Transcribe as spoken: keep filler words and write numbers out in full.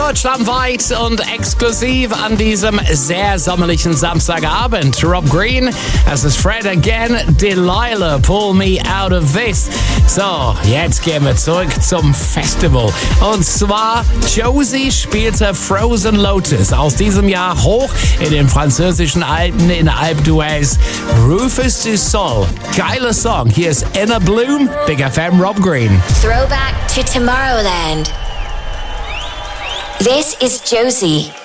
deutschlandweit und exklusiv an diesem sehr sommerlichen Samstagabend. Rob Green, es ist Fred again, Delilah, Pull Me Out of This. So, jetzt gehen wir zurück zum Festival. Und zwar, Josie spielte Frozen Lotus aus diesem Jahr hoch in den französischen Alpen in Alpe d'Huez. Rufus du Sol, geiler Song. Hier ist Inner Bloom, Big F M, Rob Green. Throwback to Tomorrowland. This is Josie.